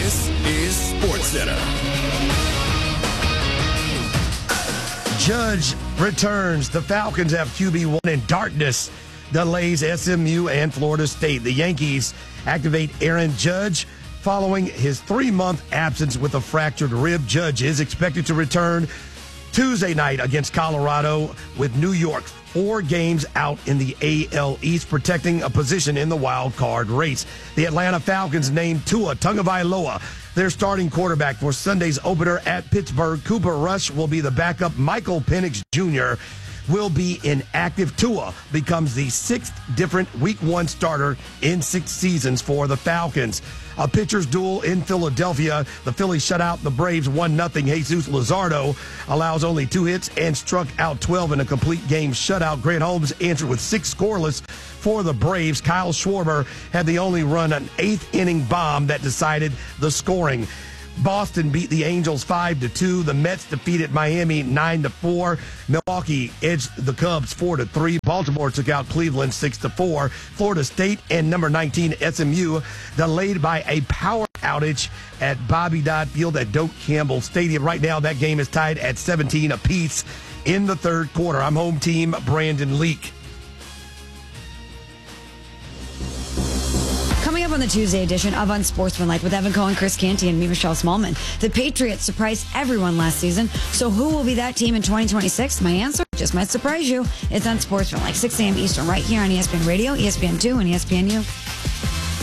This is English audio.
This is SportsCenter. Judge returns. The Falcons have QB1 in darkness. Delays SMU and Florida State. The Yankees activate Aaron Judge following his 3-month absence with a fractured rib. Judge is expected to return Tuesday night against Colorado, with New York 4 games out in the AL East, protecting a position in the wild card race. The Atlanta Falcons named Tua Tagovailoa their starting quarterback for Sunday's opener at Pittsburgh. Cooper Rush will be the backup. Michael Penix Jr. will be inactive. Tua becomes the 6th different Week 1 starter in 6 seasons for the Falcons. A pitcher's duel in Philadelphia. The Phillies shut out the Braves 1-0. Jesus Luzardo allows only 2 hits and struck out 12 in a complete game shutout. Grant Holmes answered with 6 scoreless for the Braves. Kyle Schwarber had the only run, an 8th inning bomb that decided the scoring. Boston beat the Angels 5-2. The Mets defeated Miami 9-4. Milwaukee edged the Cubs 4-3. Baltimore took out Cleveland 6-4. Florida State and number 19 SMU delayed by a power outage at Bobby Dodd Field at Doak Campbell Stadium. Right now, that game is tied at 17 apiece in the third quarter. I'm home team Brandon Leak. Coming up on the Tuesday edition of Unsportsmanlike with Evan Cohen, Chris Canty, and me, Michelle Smallman. The Patriots surprised everyone last season. So who will be that team in 2026? My answer just might surprise you. It's Unsportsmanlike, 6 a.m. Eastern, right here on ESPN Radio, ESPN2, and ESPNU.